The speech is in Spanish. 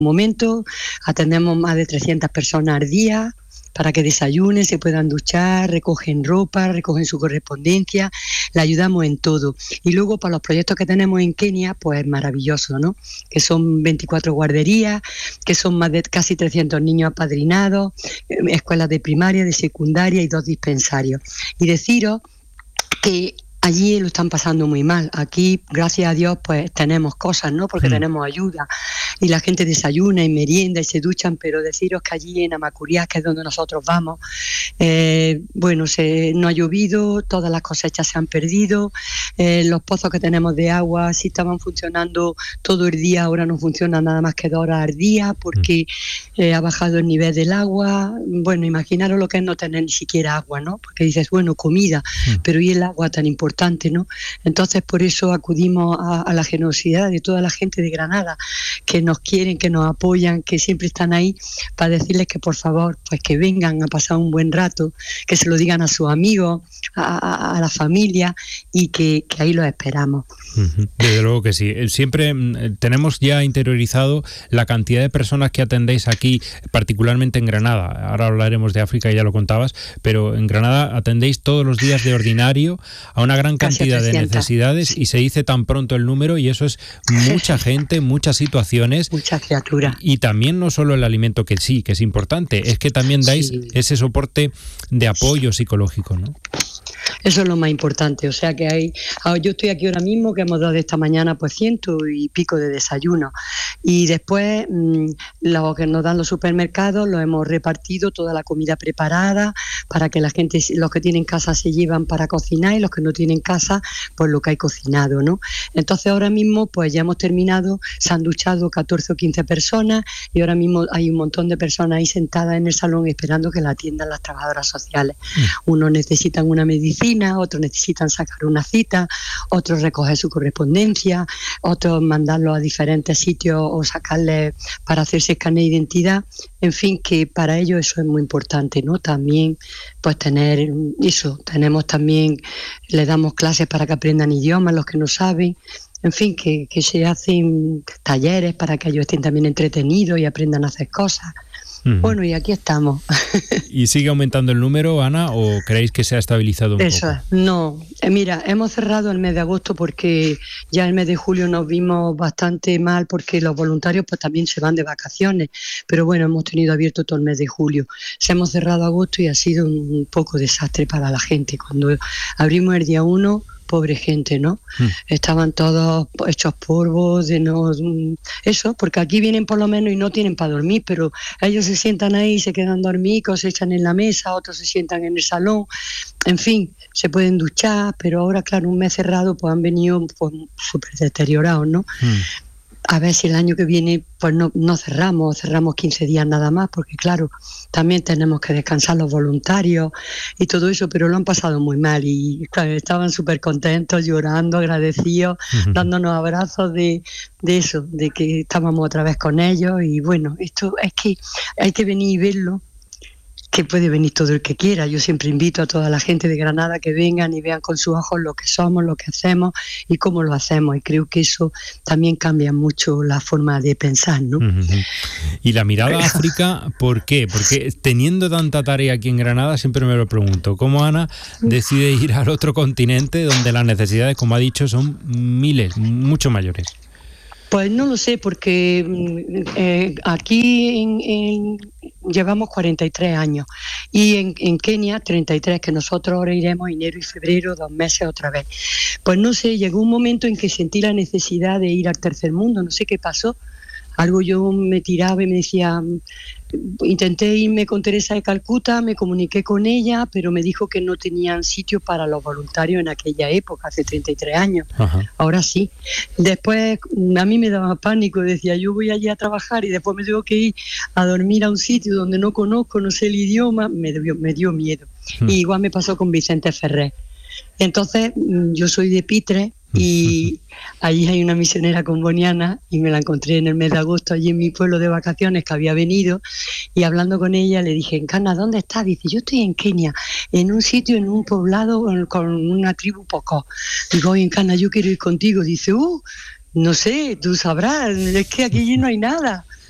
momento, atendemos más de 300 personas al día para que desayunen, se puedan duchar, recogen ropa, recogen su correspondencia, le ayudamos en todo. Y luego para los proyectos que tenemos en Kenia, pues es maravilloso, ¿no? Que son 24 guarderías, que son más de casi 300 niños apadrinados, escuelas de primaria, de secundaria y 2 dispensarios. Y deciros que allí lo están pasando muy mal. Aquí, gracias a Dios, pues tenemos cosas, ¿no? Porque tenemos ayuda y la gente desayuna y merienda y se duchan, pero deciros que allí en Amacuriá, que es donde nosotros vamos, no ha llovido, todas las cosechas se han perdido, los pozos que tenemos de agua sí estaban funcionando todo el día, ahora no funcionan nada más que 2 horas al día porque ha bajado el nivel del agua. Bueno, imaginaros lo que es no tener ni siquiera agua, ¿no? Porque dices, bueno, comida, pero ¿y el agua tan importante, ¿no? Entonces, por eso acudimos a la generosidad de toda la gente de Granada, que nos quieren, que nos apoyan, que siempre están ahí, para decirles que por favor, pues que vengan a pasar un buen rato, que se lo digan a sus amigos, a la familia, y que ahí los esperamos. Desde luego que sí. Siempre tenemos ya interiorizado la cantidad de personas que atendéis aquí, particularmente en Granada. Ahora hablaremos de África, ya lo contabas, pero en Granada atendéis todos los días de ordinario a una gran cantidad de necesidades, sí. Y se dice tan pronto el número, y eso es mucha gente, muchas situaciones, muchas criaturas. Y también no solo el alimento, que sí, que es importante, es que también dais ese soporte de apoyo psicológico, ¿no? Eso es lo más importante, o sea que yo estoy aquí ahora mismo, que hemos dado esta mañana pues 100 y pico de desayuno, y después lo que nos dan los supermercados lo hemos repartido, toda la comida preparada para que la gente, los que tienen casa se llevan para cocinar y los que no tienen casa pues lo que hay cocinado, ¿no? Entonces ahora mismo pues ya hemos terminado, se han duchado 14 o 15 personas y ahora mismo hay un montón de personas ahí sentadas en el salón esperando que la atiendan las trabajadoras sociales. Unos necesitan una medicina, otros necesitan sacar una cita, otros recoger su correspondencia, otros mandarlo a diferentes sitios o sacarle para hacerse escaneo de identidad. En fin, que para ellos eso es muy importante, ¿no? También pues tener eso, tenemos también, les damos clases para que aprendan idiomas, los que no saben. En fin, que se hacen talleres para que ellos estén también entretenidos y aprendan a hacer cosas. Bueno, y aquí estamos. ¿Y sigue aumentando el número, Ana, o creéis que se ha estabilizado un poco? No, mira, hemos cerrado el mes de agosto porque ya el mes de julio nos vimos bastante mal porque los voluntarios pues también se van de vacaciones, pero bueno, hemos tenido abierto todo el mes de julio. Se hemos cerrado agosto y ha sido un poco desastre para la gente. Cuando abrimos el día 1, pobre gente, ¿no? Estaban todos hechos polvos, eso, porque aquí vienen por lo menos y no tienen para dormir, pero ellos se sientan ahí, se quedan dormidos, se echan en la mesa, otros se sientan en el salón, en fin, se pueden duchar, pero ahora, claro, un mes cerrado, pues han venido pues, súper deteriorados, ¿no? A ver si el año que viene pues no cerramos 15 días nada más, porque claro, también tenemos que descansar los voluntarios y todo eso, pero lo han pasado muy mal y claro, estaban súper contentos, llorando, agradecidos, dándonos abrazos de eso, de que estábamos otra vez con ellos. Y bueno, esto es que hay que venir y verlo, que puede venir todo el que quiera. Yo siempre invito a toda la gente de Granada que vengan y vean con sus ojos lo que somos, lo que hacemos y cómo lo hacemos. Y creo que eso también cambia mucho la forma de pensar, ¿no? Y la mirada a África, ¿por qué? Porque teniendo tanta tarea aquí en Granada, siempre me lo pregunto, ¿cómo Ana decide ir al otro continente donde las necesidades, como ha dicho, son miles, mucho mayores? Pues no lo sé, porque aquí llevamos 43 años y en Kenia 33, que nosotros ahora iremos enero y febrero, 2 meses otra vez. Pues no sé, llegó un momento en que sentí la necesidad de ir al tercer mundo, no sé qué pasó. Algo yo me tiraba y me decía, intenté irme con Teresa de Calcuta, me comuniqué con ella, pero me dijo que no tenían sitio para los voluntarios en aquella época, hace 33 años. Ahora sí. Después a mí me daba pánico, decía, yo voy allí a trabajar y después me tengo que ir a dormir a un sitio donde no conozco, no sé el idioma, me dio miedo. Y igual me pasó con Vicente Ferrer. Entonces yo soy de Pitre y allí hay una misionera comboniana y me la encontré en el mes de agosto allí en mi pueblo de vacaciones, que había venido, y hablando con ella le dije, Encana, ¿dónde estás? Dice, yo estoy en Kenia, en un sitio, en un poblado con una tribu Pocó. Digo, oye, Encana, yo quiero ir contigo. Dice, no sé, tú sabrás, es que aquí no hay nada.